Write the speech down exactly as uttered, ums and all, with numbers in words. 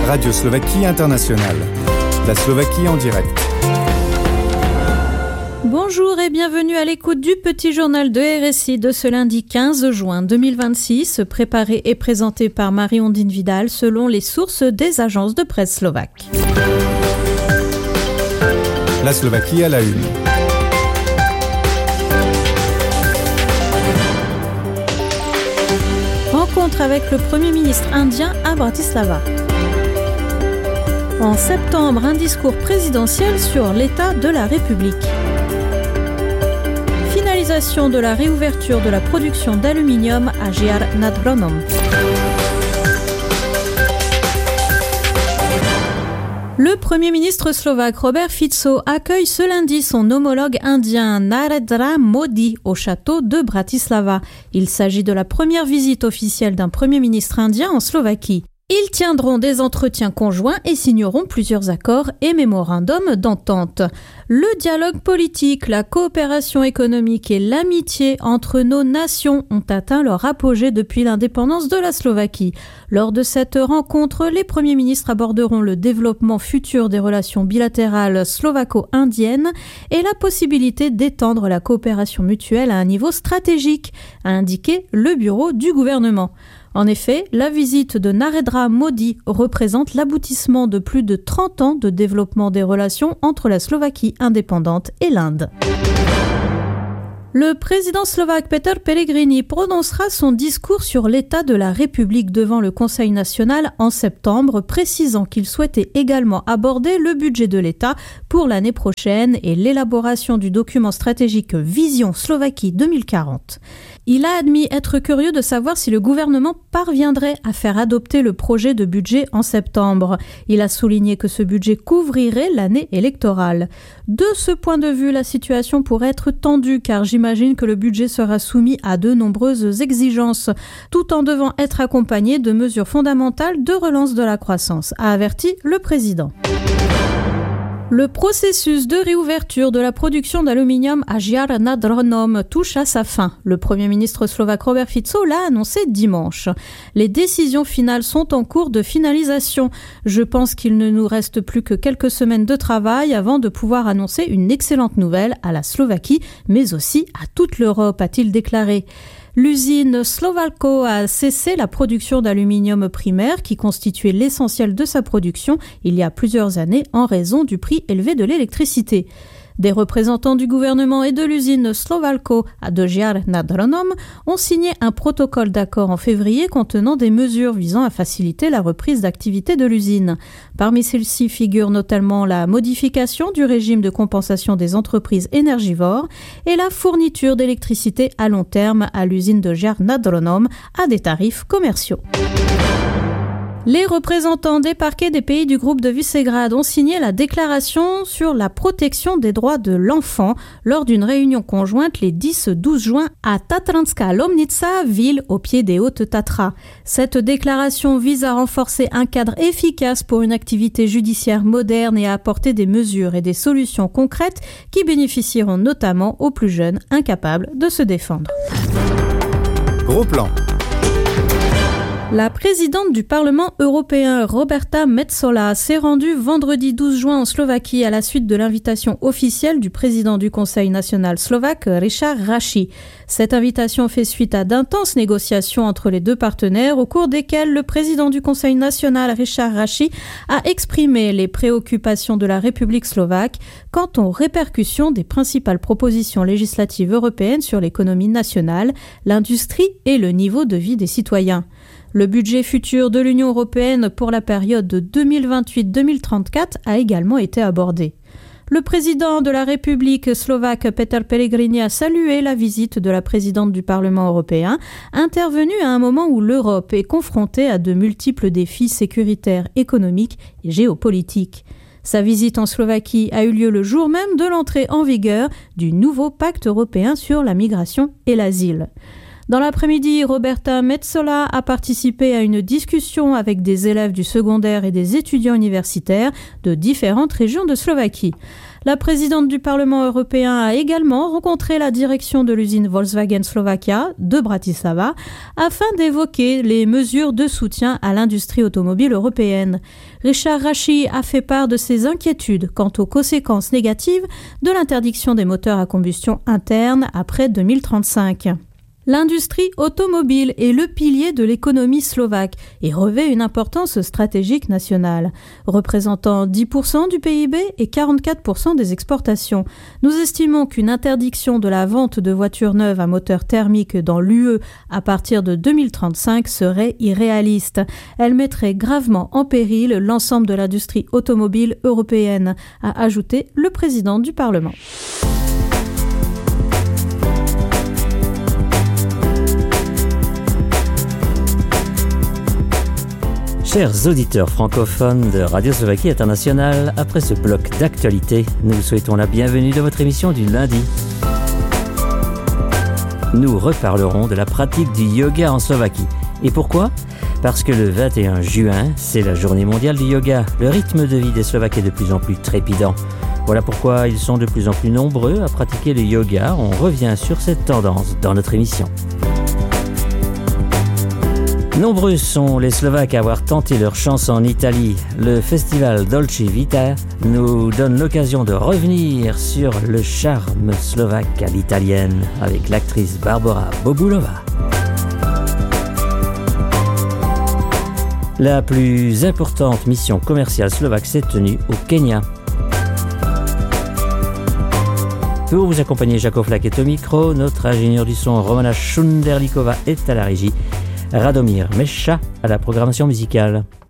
Radio Slovaquie Internationale. La Slovaquie en direct. Bonjour et bienvenue à l'écoute du petit journal de R S I de ce lundi quinze juin deux mille vingt-six, préparé et présenté par Marie-Ondine Vidal selon les sources des agences de presse slovaques. La Slovaquie à la une. Rencontre avec le Premier ministre indien à Bratislava. En septembre, un discours présidentiel sur l'état de la République. Finalisation de la réouverture de la production d'aluminium à Žiar nad Hronom. Le Premier ministre slovaque Robert Fico accueille ce lundi son homologue indien Narendra Modi au château de Bratislava. Il s'agit de la première visite officielle d'un Premier ministre indien en Slovaquie. Ils tiendront des entretiens conjoints et signeront plusieurs accords et mémorandums d'entente. Le dialogue politique, la coopération économique et l'amitié entre nos nations ont atteint leur apogée depuis l'indépendance de la Slovaquie. Lors de cette rencontre, les premiers ministres aborderont le développement futur des relations bilatérales slovaco-indiennes et la possibilité d'étendre la coopération mutuelle à un niveau stratégique, a indiqué le bureau du gouvernement. En effet, la visite de Narendra Modi représente l'aboutissement de plus de trente ans de développement des relations entre la Slovaquie indépendante et l'Inde. Le président slovaque Peter Pellegrini prononcera son discours sur l'état de la République devant le Conseil national en septembre, précisant qu'il souhaitait également aborder le budget de l'État pour l'année prochaine et l'élaboration du document stratégique Vision Slovaquie deux mille quarante. Il a admis être curieux de savoir si le gouvernement parviendrait à faire adopter le projet de budget en septembre. Il a souligné que ce budget couvrirait l'année électorale. De ce point de vue, la situation pourrait être tendue car j'imagine que le budget sera soumis à de nombreuses exigences, tout en devant être accompagné de mesures fondamentales de relance de la croissance, a averti le président. Le processus de réouverture de la production d'aluminium à Žiar nad Hronom touche à sa fin. Le Premier ministre slovaque Robert Fico l'a annoncé dimanche. Les décisions finales sont en cours de finalisation. Je pense qu'il ne nous reste plus que quelques semaines de travail avant de pouvoir annoncer une excellente nouvelle à la Slovaquie, mais aussi à toute l'Europe, a-t-il déclaré. L'usine Slovalco a cessé la production d'aluminium primaire qui constituait l'essentiel de sa production il y a plusieurs années en raison du prix élevé de l'électricité. Des représentants du gouvernement et de l'usine Slovalco de Žiar nad Hronom ont signé un protocole d'accord en février contenant des mesures visant à faciliter la reprise d'activité de l'usine. Parmi celles-ci figurent notamment la modification du régime de compensation des entreprises énergivores et la fourniture d'électricité à long terme à l'usine de Žiar nad Hronom à des tarifs commerciaux. Les représentants des parquets des pays du groupe de Visegrad ont signé la déclaration sur la protection des droits de l'enfant lors d'une réunion conjointe les dix et douze juin à Tatranska Lomnica, ville au pied des Hautes Tatras. Cette déclaration vise à renforcer un cadre efficace pour une activité judiciaire moderne et à apporter des mesures et des solutions concrètes qui bénéficieront notamment aux plus jeunes incapables de se défendre. Gros plan. La présidente du Parlement européen, Roberta Metsola, s'est rendue vendredi douze juin en Slovaquie à la suite de l'invitation officielle du président du Conseil national slovaque, Richard Raši. Cette invitation fait suite à d'intenses négociations entre les deux partenaires au cours desquelles le président du Conseil national, Richard Raši, a exprimé les préoccupations de la République slovaque quant aux répercussions des principales propositions législatives européennes sur l'économie nationale, l'industrie et le niveau de vie des citoyens. Le budget futur de l'Union européenne pour la période de deux mille vingt-huit à deux mille trente-quatre a également été abordé. Le président de la République slovaque Peter Pellegrini a salué la visite de la présidente du Parlement européen, intervenue à un moment où l'Europe est confrontée à de multiples défis sécuritaires, économiques et géopolitiques. Sa visite en Slovaquie a eu lieu le jour même de l'entrée en vigueur du nouveau pacte européen sur la migration et l'asile. Dans l'après-midi, Roberta Metsola a participé à une discussion avec des élèves du secondaire et des étudiants universitaires de différentes régions de Slovaquie. La présidente du Parlement européen a également rencontré la direction de l'usine Volkswagen Slovakia de Bratislava afin d'évoquer les mesures de soutien à l'industrie automobile européenne. Richard Rachi a fait part de ses inquiétudes quant aux conséquences négatives de l'interdiction des moteurs à combustion interne après deux mille trente-cinq. L'industrie automobile est le pilier de l'économie slovaque et revêt une importance stratégique nationale, représentant dix pour cent du P I B et quarante-quatre pour cent des exportations. Nous estimons qu'une interdiction de la vente de voitures neuves à moteur thermique dans l'U E à partir de deux mille trente-cinq serait irréaliste. Elle mettrait gravement en péril l'ensemble de l'industrie automobile européenne, a ajouté le président du Parlement. Chers auditeurs francophones de Radio Slovaquie Internationale, après ce bloc d'actualité, nous vous souhaitons la bienvenue dans votre émission du lundi. Nous reparlerons de la pratique du yoga en Slovaquie. Et pourquoi ? Parce que le vingt et un juin, c'est la journée mondiale du yoga. Le rythme de vie des Slovaques est de plus en plus trépidant. Voilà pourquoi ils sont de plus en plus nombreux à pratiquer le yoga. On revient sur cette tendance dans notre émission. Nombreux sont les Slovaques à avoir tenté leur chance en Italie. Le festival Dolce Vita nous donne l'occasion de revenir sur le charme slovaque à l'italienne avec l'actrice Barbara Bobulova. La plus importante mission commerciale slovaque s'est tenue au Kenya. Pour vous accompagner, Jaco Flak est au micro, notre ingénieur du son Romana Shunderlikova est à la régie. Radomir Mesha à la programmation musicale.